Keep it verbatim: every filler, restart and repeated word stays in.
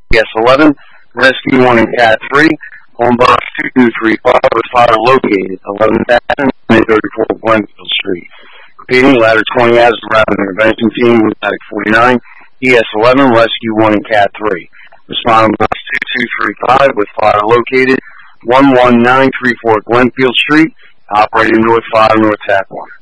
E S eleven, Rescue one in Cat three, on box two two three five with fire located, eleven thousand thirty-four Glenfield Street. Repeating, ladder twenty as the rapid intervention team with Medic forty-nine, E S eleven, Rescue one in Cat three. Respond on box two two three five with fire located, one one nine three four Glenfield Street, operating North five, North Tap one.